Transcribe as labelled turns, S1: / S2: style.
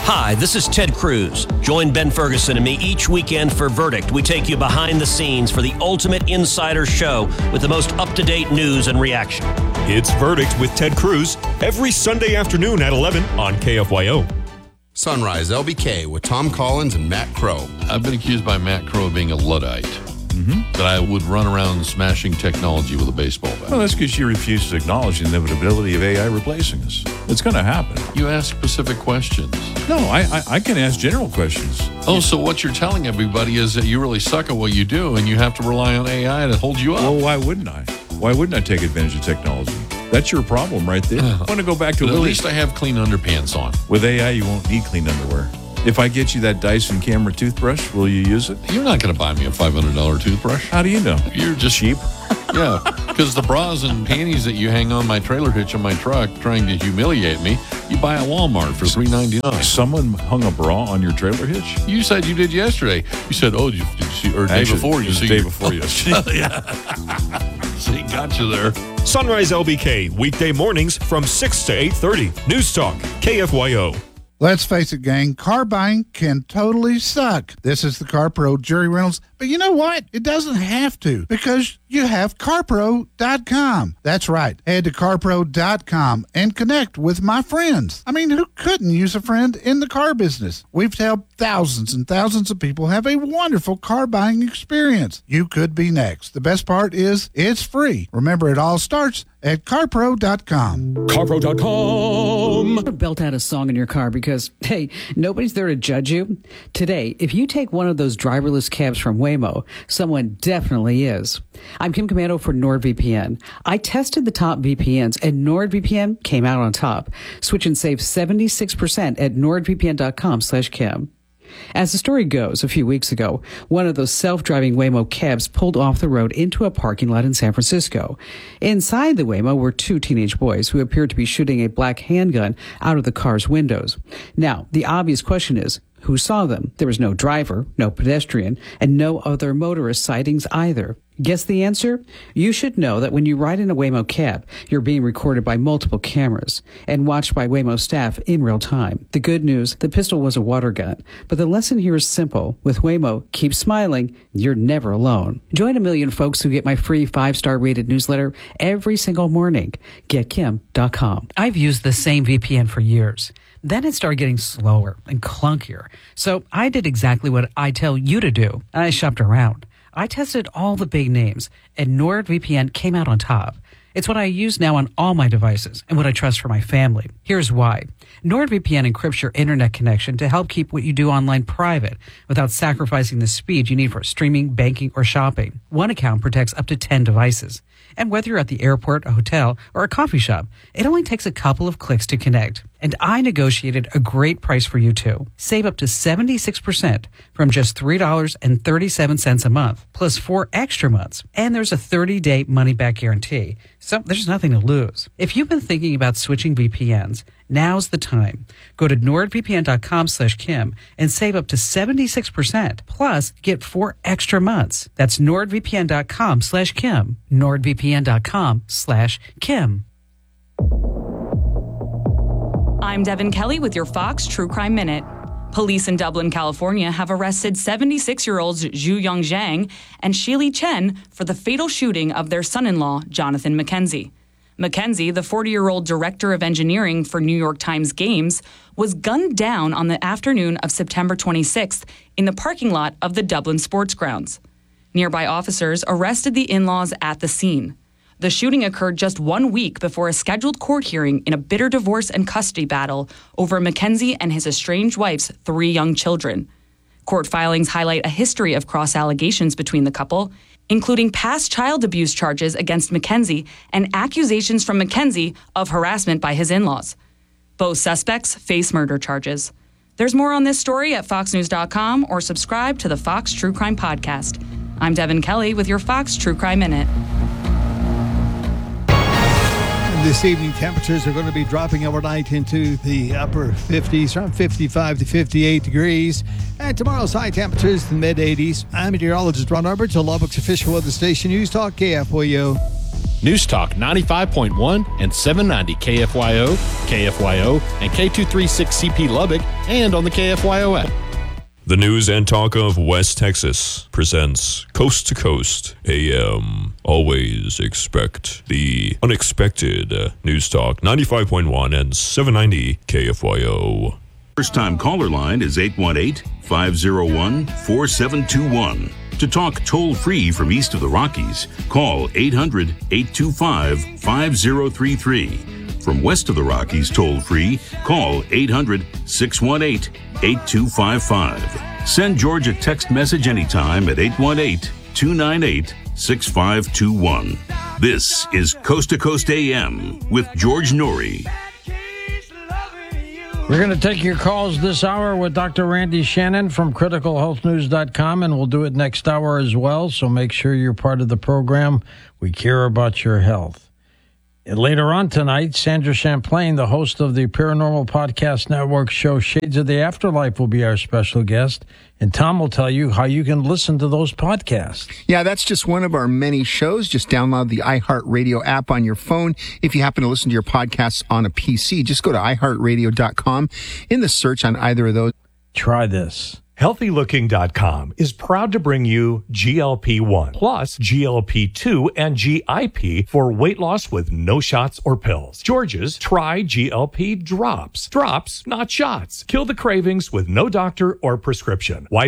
S1: Hi, this is Ted Cruz. Join Ben Ferguson and me each weekend for Verdict. We take you behind the scenes for the ultimate insider show with the most up-to-date news and reaction.
S2: It's Verdict with Ted Cruz every Sunday afternoon at 11 on KFYO.
S3: Sunrise LBK with Tom Collins and Matt Crow.
S4: I've been accused by Matt Crow of being a Luddite. That I would run around smashing technology with a baseball bat.
S5: Well, that's because you refuse to acknowledge the inevitability of AI replacing us. It's going to happen.
S4: You ask specific questions.
S5: No, I can ask general questions.
S4: Oh, so what you're telling everybody is that you really suck at what you do and you have to rely on AI to hold you up.
S5: Well, why wouldn't I? Why wouldn't I take advantage of technology? That's your problem right there. I want to go back to
S4: at least I have clean underpants on.
S5: With AI, you won't need clean underwear. If I get you that Dyson camera toothbrush, will you use it?
S4: You're not going to buy me a $500 toothbrush.
S5: How do you know?
S4: You're just
S5: cheap.
S4: Yeah, because the bras and panties that you hang on my trailer hitch on my truck trying to humiliate me, you buy at Walmart for $3.99.
S5: Someone hung a bra on your trailer hitch?
S4: You said you did yesterday. You said, oh, did you see, or day before.
S5: It was the day before yesterday.
S4: Yeah. See, got you there.
S2: Sunrise LBK, weekday mornings from 6 to 8:30. News Talk, KFYO.
S6: Let's face it, gang, car buying can totally suck. This is the Car Pro, Jerry Reynolds. But you know what? It doesn't have to, because you have CarPro.com. That's right. Head to CarPro.com and connect with my friends. I mean, who couldn't use a friend in the car business? We've helped thousands and thousands of people have a wonderful car buying experience. You could be next. The best part is it's free. Remember, it all starts at CarPro.com.
S2: CarPro.com.
S7: Never belt out a song in your car because, hey, nobody's there to judge you. Today, if you take one of those driverless cabs from Waymo, someone definitely is. I'm Kim Commando for NordVPN. I tested the top VPNs, and NordVPN came out on top. Switch and save 76% at NordVPN.com/Kim. As the story goes, a few weeks ago, one of those self-driving Waymo cabs pulled off the road into a parking lot in San Francisco. Inside the Waymo were two teenage boys who appeared to be shooting a black handgun out of the car's windows. Now, the obvious question is, who saw them? There was no driver, no pedestrian, and no other motorist sightings either. Guess the answer? You should know that when you ride in a Waymo cab, you're being recorded by multiple cameras and watched by Waymo staff in real time. The good news, the pistol was a water gun. But the lesson here is simple. With Waymo, keep smiling. You're never alone. Join a million folks who get my free 5-star rated newsletter every single morning. GetKim.com. I've used the same VPN for years. Then it started getting slower and clunkier. So I did exactly what I tell you to do. I shopped around. I tested all the big names, and NordVPN came out on top. It's what I use now on all my devices and what I trust for my family. Here's why. NordVPN encrypts your internet connection to help keep what you do online private without sacrificing the speed you need for streaming, banking, or shopping. One account protects up to 10 devices. And whether you're at the airport, a hotel, or a coffee shop, it only takes a couple of clicks to connect. And I negotiated a great price for you too. Save up to 76% from just $3.37 a month, plus 4 extra months. And there's a 30-day money-back guarantee. So there's nothing to lose. If you've been thinking about switching VPNs, now's the time. Go to NordVPN.com/Kim and save up to 76%. Plus, get 4 extra months. That's NordVPN.com/Kim. NordVPN.com/Kim.
S8: I'm Devin Kelly with your Fox True Crime Minute. Police in Dublin, California have arrested 76-year-olds Zhu Yong Zhang and Shili Chen for the fatal shooting of their son-in-law, Jonathan McKenzie. McKenzie, the 40-year-old director of engineering for New York Times Games, was gunned down on the afternoon of September 26th in the parking lot of the Dublin Sports Grounds. Nearby officers arrested the in-laws at the scene. The shooting occurred just 1 week before a scheduled court hearing in a bitter divorce and custody battle over McKenzie and his estranged wife's 3 young children. Court filings highlight a history of cross-allegations between the couple, including past child abuse charges against McKenzie and accusations from McKenzie of harassment by his in-laws. Both suspects face murder charges. There's more on this story at foxnews.com or subscribe to the Fox True Crime Podcast. I'm Devin Kelly with your Fox True Crime Minute.
S9: This evening, temperatures are going to be dropping overnight into the upper 50s, around 55 to 58 degrees. And tomorrow's high temperatures in the mid-80s. I'm meteorologist Ron Roberts, Lubbock's official weather station, News Talk KFYO.
S10: News Talk 95.1 and 790 KFYO, KFYO, and K236CP Lubbock, and on the KFYO app.
S2: The news and talk of West Texas presents Coast to Coast AM. Always expect the unexpected. News Talk 95.1 and 790 KFYO.
S11: First-time caller line is 818-501-4721. To talk toll-free from east of the Rockies, call 800-825-5033. From west of the Rockies, toll-free, call 800-618-8255. Send George a text message anytime at 818-298-6521. This is Coast to Coast AM with George Norrie.
S12: We're going to take your calls this hour with Dr. Randy Shannon from CriticalHealthNews.com, and we'll do it next hour as well, so make sure you're part of the program. We care about your health. And later on tonight, Sandra Champlain, the host of the Paranormal Podcast Network show Shades of the Afterlife, will be our special guest. And Tom will tell you how you can listen to those podcasts.
S13: Yeah, that's just one of our many shows. Just download the iHeartRadio app on your phone. If you happen to listen to your podcasts on a PC, just go to iHeartRadio.com. In the search on either of those,
S12: try this.
S14: HealthyLooking.com is proud to bring you GLP-1 plus GLP-2 and GIP for weight loss with no shots or pills. George's Try GLP Drops. Drops, not shots. Kill the cravings with no doctor or prescription. Why